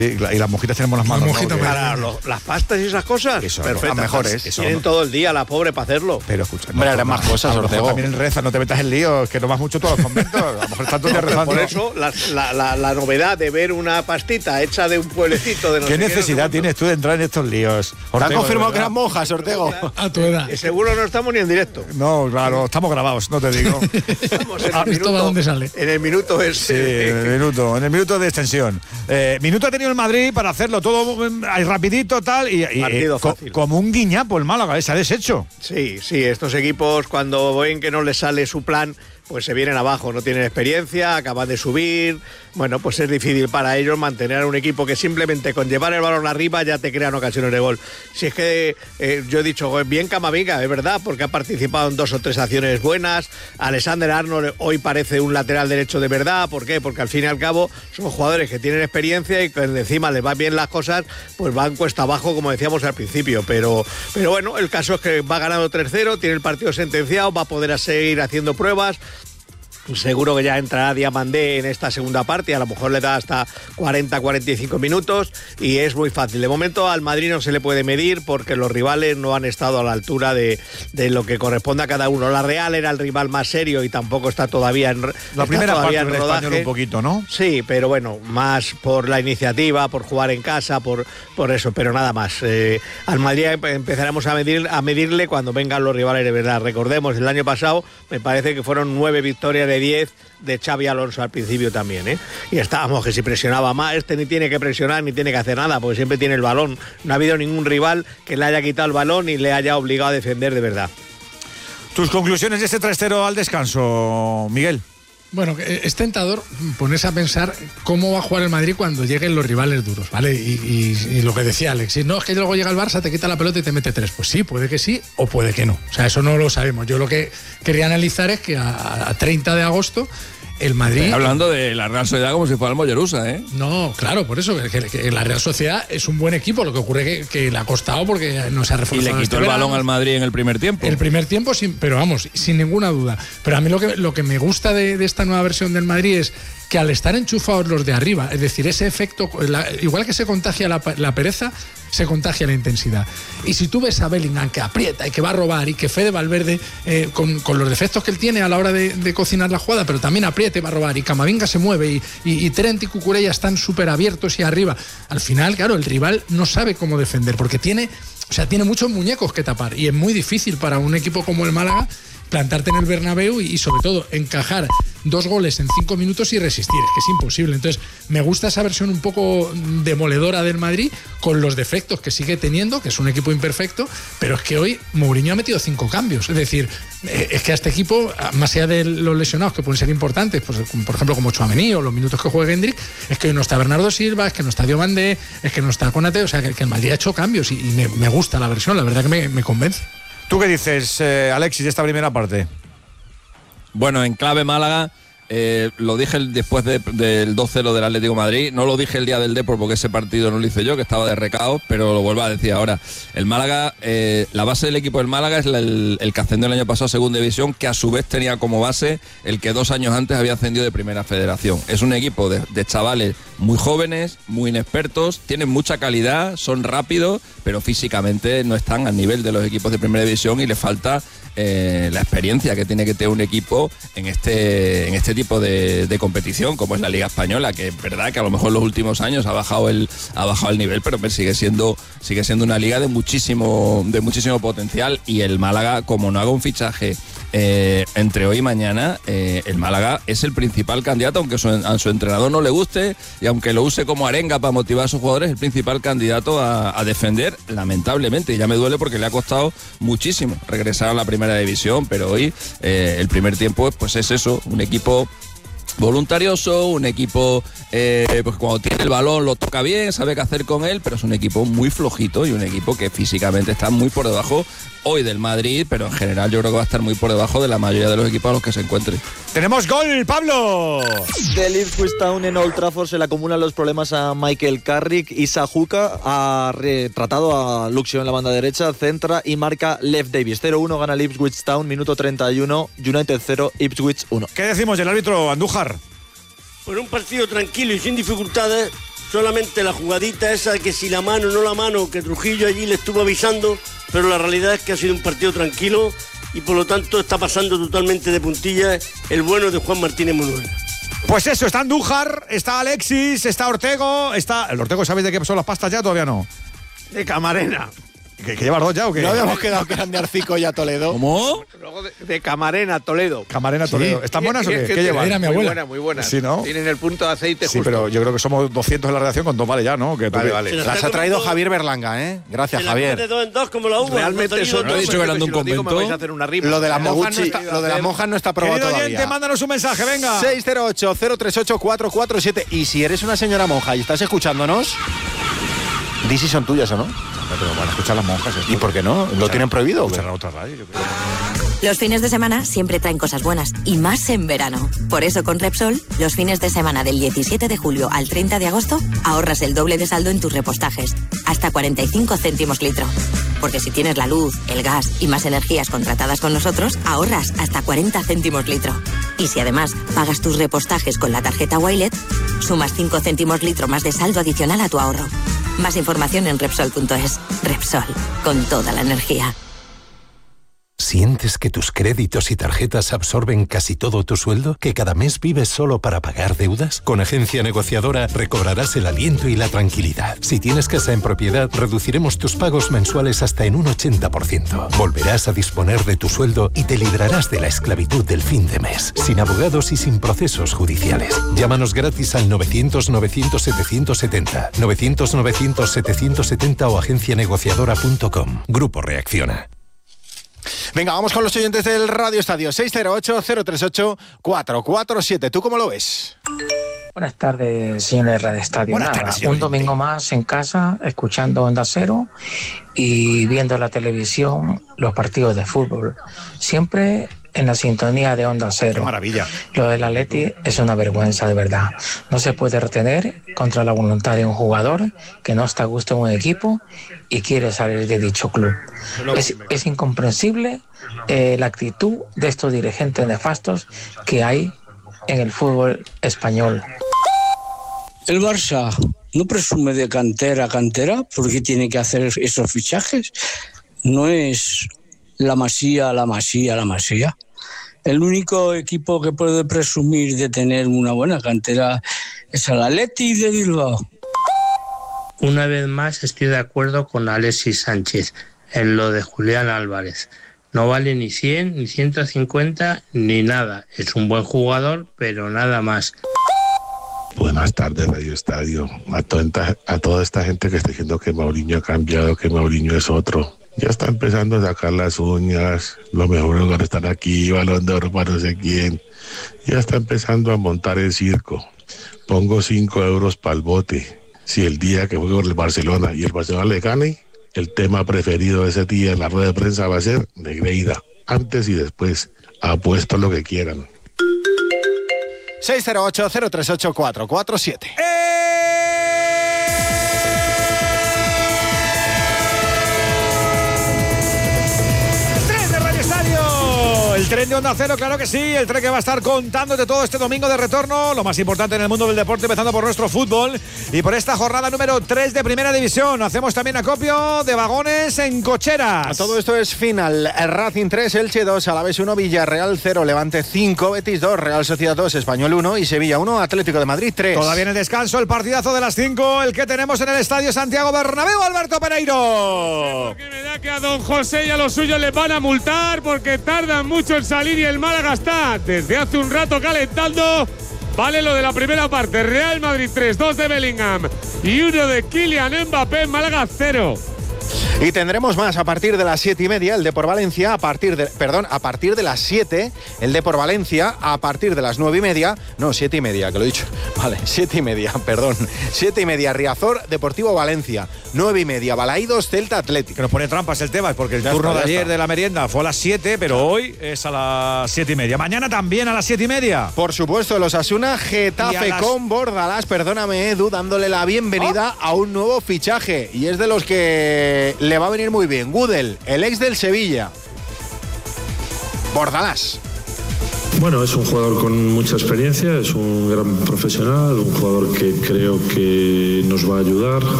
Y las mojitas tenemos las manos. Para las pastas y esas cosas. Eso, perfecto. las mejores. Tienen todo el día la pobre para hacerlo. Pero escucha. Hombre, harás más cosas, Ortego. También reza, no te metas en líos, que no vas mucho tú a los conventos. A lo mejor estás todo el día rezando. Por eso, la novedad de ver una pastita hecha de un pueblecito de no ¿Qué sé necesidad tienes tú de entrar en estos líos? Te han confirmado que eran monjas, Ortego. A tu edad. Que seguro no estamos ni en directo. No, claro, estamos grabados, no te digo. Estamos en el ¿Esto va dónde sale? En el minuto ese. Sí, en el minuto de extensión. Minuto ha tenido el Madrid para hacerlo todo ahí rapidito, tal, y como un guiñapo el Málaga, se ha deshecho. Sí, estos equipos cuando ven que no les sale su plan, pues se vienen abajo, no tienen experiencia, acaban de subir. Bueno, pues es difícil para ellos mantener a un equipo que simplemente con llevar el balón arriba ya te crean ocasiones de gol. Si es que yo he dicho, bien Camavinga, es verdad, porque ha participado en 2 o 3 acciones buenas. Alexander Arnold hoy parece un lateral derecho de verdad. ¿Por qué? Porque al fin y al cabo son jugadores que tienen experiencia y que encima les van bien las cosas, pues van cuesta abajo, como decíamos al principio. Pero bueno, el caso es que va ganando 3-0, tiene el partido sentenciado, va a poder seguir haciendo pruebas. Seguro que ya entrará Diamandé en esta segunda parte, a lo mejor le da hasta 40-45 minutos y es muy fácil. De momento al Madrid no se le puede medir porque los rivales no han estado a la altura de lo que corresponde a cada uno. La Real era el rival más serio y tampoco está todavía en la primera parte en rodaje. Español un poquito, ¿no? Sí, pero bueno, más por la iniciativa, por jugar en casa, por eso, pero nada más. Al Madrid empezaremos a medirle cuando vengan los rivales de verdad. Recordemos, el año pasado me parece que fueron 9 victorias de 10 de Xavi Alonso al principio también, y estábamos que si presionaba más, ni tiene que presionar ni tiene que hacer nada porque siempre tiene el balón. No ha habido ningún rival que le haya quitado el balón y le haya obligado a defender de verdad. Tus conclusiones de este 3-0 al descanso, Miguel. Bueno, es tentador ponerse a pensar cómo va a jugar el Madrid cuando lleguen los rivales duros, ¿vale? Y lo que decía Alex, si no, es que luego llega el Barça, te quita la pelota y te mete 3. Pues sí, puede que sí o puede que no. O sea, eso no lo sabemos. Yo lo que quería analizar es que a 30 de agosto el Madrid... Estoy hablando de la Real Sociedad como si fuera el Mollerusa, ¿eh? No, claro, por eso, que la Real Sociedad es un buen equipo, lo que ocurre que le ha costado porque no se ha reforzado. Y le quitó el balón al Madrid en el primer tiempo. El primer tiempo, pero vamos, sin ninguna duda. Pero a mí lo que me gusta de esta nueva versión del Madrid es que al estar enchufados los de arriba, es decir, ese efecto, igual que se contagia la pereza, se contagia la intensidad. Y si tú ves a Bellingham que aprieta y que va a robar y que Fede Valverde, con los defectos que él tiene a la hora de cocinar la jugada, pero también aprieta y va a robar, y Camavinga se mueve, y Trent y Cucurella están súper abiertos y arriba, al final, claro, el rival no sabe cómo defender, porque tiene muchos muñecos que tapar, y es muy difícil para un equipo como el Málaga plantarte en el Bernabéu y sobre todo encajar 2 goles en 5 minutos y resistir, es que es imposible. Entonces me gusta esa versión un poco demoledora del Madrid con los defectos que sigue teniendo, que es un equipo imperfecto, pero es que hoy Mourinho ha metido 5 cambios, es decir, es que a este equipo, más allá de los lesionados que pueden ser importantes, pues, por ejemplo como Tchouaméni o los minutos que juegue Hendrik, es que hoy no está Bernardo Silva, es que no está Diomandé, es que no está Konaté, o sea que el Madrid ha hecho cambios y me gusta la versión, la verdad que me convence. ¿Tú qué dices, Alexis, de esta primera parte? Bueno, en clave Málaga, lo dije después del 2-0 del Atlético de Madrid, no lo dije el día del Depor porque ese partido no lo hice yo, que estaba de recao, pero lo vuelvo a decir ahora. El Málaga, la base del equipo del Málaga es el que ascendió el año pasado a Segunda División, que a su vez tenía como base el que 2 años antes había ascendido de Primera Federación. Es un equipo de chavales muy jóvenes, muy inexpertos, tienen mucha calidad, son rápidos, pero físicamente no están al nivel de los equipos de Primera División y les falta la experiencia que tiene que tener un equipo en este tipo de competición, como es la Liga Española, que es verdad que a lo mejor en los últimos años ha bajado el nivel, pero sigue siendo una liga de muchísimo potencial. Y el Málaga, como no haga un fichaje entre hoy y mañana, el Málaga es el principal candidato, aunque a su entrenador no le guste y aunque lo use como arenga para motivar a sus jugadores, el principal candidato a defender, lamentablemente. Y ya me duele porque le ha costado muchísimo regresar a la Primera División, pero hoy el primer tiempo pues es eso, un equipo voluntarioso, un equipo pues cuando tiene el balón lo toca bien, sabe qué hacer con él, pero es un equipo muy flojito y un equipo que físicamente está muy por debajo hoy del Madrid, pero en general yo creo que va a estar muy por debajo de la mayoría de los equipos a los que se encuentre. ¡Tenemos gol, Pablo! Del Ipswich Town en Old Trafford se le acumulan los problemas a Michael Carrick. Isa Juka ha retratado a Luxio en la banda derecha, centra y marca Lev Davis. 0-1 gana el Ipswich Town, minuto 31, United 0, Ipswich 1. ¿Qué decimos del árbitro Andújar? Por un partido tranquilo y sin dificultades, solamente la jugadita esa, que si la mano o no la mano, que Trujillo allí le estuvo avisando, pero la realidad es que ha sido un partido tranquilo y por lo tanto está pasando totalmente de puntillas el bueno de Juan Martínez Munuera. Pues eso, está Andújar, está Alexis, está Ortego, está... ¿El Ortego sabéis de qué son las pastas ya? Todavía no. De Camarena. ¿Que llevas dos ya o qué? ¿No habíamos quedado que eran de Arcico y a Toledo? ¿Cómo? Luego de Camarena, Toledo. Camarena, Toledo. Sí. ¿Están buenas o qué? ¿Qué ¿Qué llevan? Era mi Muy abuela. buena, muy buena. Sí, ¿no? Tienen el punto de aceite Sí, justo. pero yo creo que somos 200 en la redacción, con dos vale ya, ¿no? Que Vale, vale. Las ha traído Javier Berlanga, ¿eh? Gracias, Se la come Javier. de 2 en 2 como la uva. Realmente son ¿No he dicho que eran de un si lo digo, me convento? vais a hacer una rima. Lo de las monjas no Gucci. está, lo de las monjas no está aprobado Querido todavía. oyente, mándanos un mensaje, venga. 608-038-447. Y si eres una señora monja y estás escuchándonos, di si son tuyas o no. Pero van a escuchar las monjas. ¿Y por qué no? ¿Lo tienen prohibido o qué? Escucharán otra radio, yo creo. Los fines de semana siempre traen cosas buenas, y más en verano. Por eso con Repsol, los fines de semana del 17 de julio al 30 de agosto, ahorras el doble de saldo en tus repostajes, hasta 45 céntimos litro. Porque si tienes la luz, el gas y más energías contratadas con nosotros, ahorras hasta 40 céntimos litro. Y si además pagas tus repostajes con la tarjeta Wilet, sumas 5 céntimos litro más de saldo adicional a tu ahorro. Más información en Repsol.es. Repsol, con toda la energía. ¿Sientes que tus créditos y tarjetas absorben casi todo tu sueldo? ¿Que cada mes vives solo para pagar deudas? Con Agencia Negociadora recobrarás el aliento y la tranquilidad. Si tienes casa en propiedad, reduciremos tus pagos mensuales hasta en un 80%. Volverás a disponer de tu sueldo y te librarás de la esclavitud del fin de mes, sin abogados y sin procesos judiciales. Llámanos gratis al 900-900-770, 900-900-770 o agencianegociadora.com. Grupo Reacciona. Venga, vamos con los oyentes del Radio Estadio. 608-038-447. ¿Tú cómo lo ves? Buenas tardes, señores de Radio Estadio. Nada, un domingo más en casa, escuchando Onda Cero y viendo la televisión, los partidos de fútbol. Siempre en la sintonía de Onda Cero. ¡Qué maravilla! Lo del Atleti es una vergüenza, de verdad. No se puede retener contra la voluntad de un jugador que no está a gusto en un equipo y quiere salir de dicho club. Es incomprensible la actitud de estos dirigentes nefastos que hay en el fútbol español. El Barça no presume de cantera, porque tiene que hacer esos fichajes. No es la Masía. El único equipo que puede presumir de tener una buena cantera es el Atleti de Bilbao. Una vez más estoy de acuerdo con Alexis Sánchez en lo de Julián Álvarez. No vale ni 100, ni 150, ni nada. Es un buen jugador, pero nada más. Buenas tardes, Radio Estadio. A toda esta gente que está diciendo que Mourinho ha cambiado, que Mourinho es otro. Ya está empezando a sacar las uñas. Lo mejor es para estar aquí, Balón de Oro para no sé quién. Ya está empezando a montar el circo. Pongo 5 euros para el bote. Si el día que juegue con el Barcelona y el Barcelona le gane, el tema preferido de ese día en la rueda de prensa va a ser Negreira. Antes y después. Apuesto lo que quieran. 608-038-447. El tren de Onda Cero, claro que sí, el tren que va a estar contándote todo este domingo de retorno, lo más importante en el mundo del deporte, empezando por nuestro fútbol y por esta jornada número 3 de Primera División. Hacemos también acopio de vagones en cocheras. Todo esto es final. Racing 3, Elche 2, Alavés 1, Villarreal 0, Levante 5, Betis 2, Real Sociedad 2, Español 1 y Sevilla 1, Atlético de Madrid 3. Todavía en el descanso, el partidazo de las 5, el que tenemos en el Estadio Santiago Bernabéu, Alberto Pereiro. Porque me da que a don José y a los suyos les van a multar porque tardan mucho en salir y el Málaga está desde hace un rato calentando. Vale lo de la primera parte. Real Madrid 3, 2 de Bellingham y 1 de Kylian Mbappé. Málaga 0. Y tendremos más a partir de las 7:30, el Depor Valencia, a partir de las 7, el Depor Valencia, a partir de las 9:30, no, 7:30, que lo he dicho, vale, 7:30, perdón, 7:30, Riazor, Deportivo Valencia, 9:30, Balaídos, Celta Atlético. Que nos pone trampas el tema, porque el turno de ayer de la merienda fue a las 7, pero hoy es a las 7:30. Mañana también a las 7:30. Por supuesto, los Osasuna, Getafe con Bordalás, perdóname Edu, dándole la bienvenida a un nuevo fichaje, y es de los que le va a venir muy bien. Gudel, el ex del Sevilla. Bordalás. Bueno, es un jugador con mucha experiencia, es un gran profesional, un jugador que creo que nos va a ayudar